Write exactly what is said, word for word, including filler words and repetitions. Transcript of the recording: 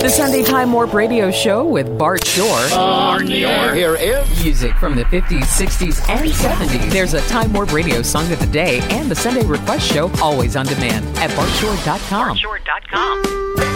The Sunday Time Warp Radio Show with Bart Shore. Bart Shore. Here is Music from the fifties, sixties, and seventies. There's a Time Warp Radio Song of the Day and the Sunday Request Show always on demand at bart shore dot com. bart shore dot com.